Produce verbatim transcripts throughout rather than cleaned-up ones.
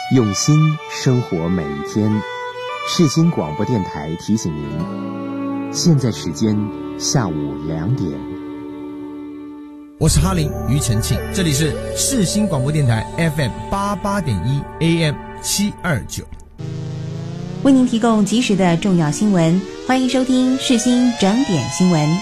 用心生活每一天。世新广播电台提醒您，现在时间下午两点。 我是哈林庾澄庆，这里是世新广播电台 F M 八八点一 A M 七二九， 为您提供及时的重要新闻，欢迎收听世新整点新闻。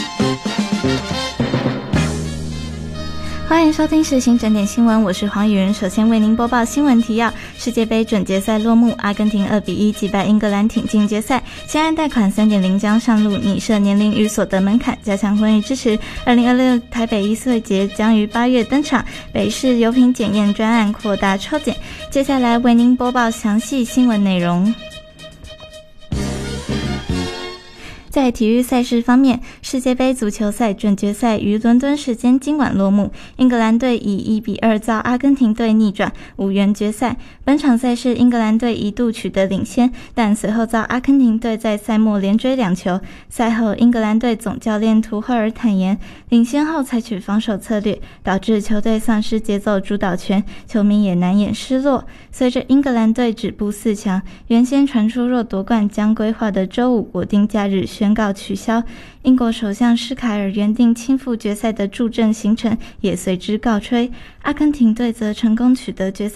欢迎收听世新整点新闻，我是黄雨仁。首先为您播报新闻提要：世界杯准决赛落幕，阿根廷二比一击败英格兰挺进决赛。现安贷款 三点零 将上路，拟设年龄与所得门槛，加强婚育支持。二零二六台北一岁节将于八月登场，北市油品检验专案扩大抽检。接下来为您播报详细新闻内容。在体育赛事方面，世界杯足球赛准决赛于伦敦时间今晚落幕，英格兰队以一比二遭阿根廷队逆转，无缘决赛。本场赛事英格兰队一度取得领先，但随后遭阿根廷队在赛末连追两球。赛后，英格兰队总教练图赫尔坦言，领先后采取防守策略，导致球队丧失节奏主导权，球迷也难掩失落。随着英格兰队止步四强，原先传出若夺冠将规划的周五国定假日宣告取消，英国首相施凯尔原定亲赴决赛的助阵行程也随之告吹。阿根廷队则成功取得决赛